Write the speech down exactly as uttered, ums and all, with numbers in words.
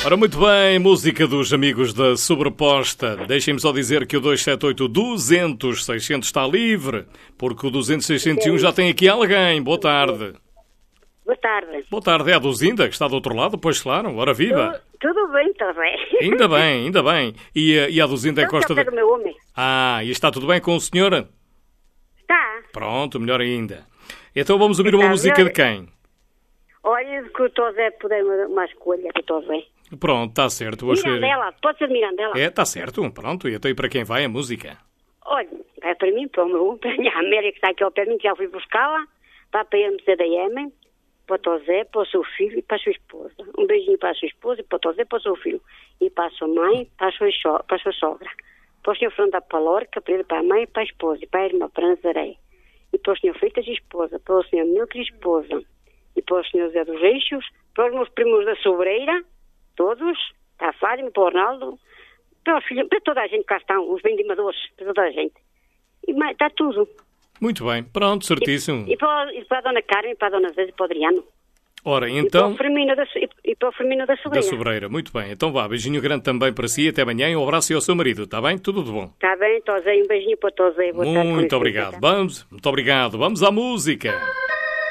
Ora, muito bem, música dos amigos da Sobreposta. Deixem-me só dizer que o dois sete oito, duzentos, seiscentos está livre, porque o duzentos, seiscentos e um já tem aqui alguém. Boa tarde. Boa tarde. Boa tarde, é a Duzinda, que está do outro lado, pois claro, ora viva. Tudo, tudo bem, tudo bem. Ainda bem, ainda bem. E, a- e a Duzinda é Eu Costa... sou De... do meu homem. Ah, e está tudo bem com o senhor? Está. Pronto, melhor ainda. Então vamos ouvir uma Está música melhor. de quem? Olha, que o Tosé puder uma, uma escolha que o Tosé. Pronto, está certo. Vou escolher. Mirandela, pode ser Mirandela. É, está certo, pronto. E então e para quem vai a música? Olha, vai para mim, para o meu, para a minha Amélia que está aqui ao pé de mim, que já fui buscá-la, vai para a M C D M, para o Tosé, para o seu filho e para a sua esposa. Um beijinho para a sua esposa e para o Tosé, para o seu filho. E para a sua mãe, para a sua, so- para a sua sogra. Para o senhor Fernando da Palorca, para ele, para a mãe, para a esposa e para a irmã, para a Nazaré. E para o senhor Freitas e esposa, para o senhor Milton e esposa. E para o senhor Zé dos Eixos, para os meus primos da Sobreira, todos, para a Fátima, para o Arnaldo, para os filhos, para toda a gente que cá estão, os vendimadores, para toda a gente. E mais, está tudo. Muito bem, pronto, certíssimo. E, e, para, e para a Dona Carmen, para a Dona Zé e para o Adriano. Ora, E para então... o Firmino da, e, e para o Firmino da Da Sobreira. Sobreira, muito bem. Então vá, beijinho grande também para si, até amanhã e um abraço e ao seu marido, está bem? Tudo de bom. Está bem, Tosé, um beijinho para o Tosé. Boa tarde, com Muito licença. obrigado. Vamos, muito obrigado. Vamos à música.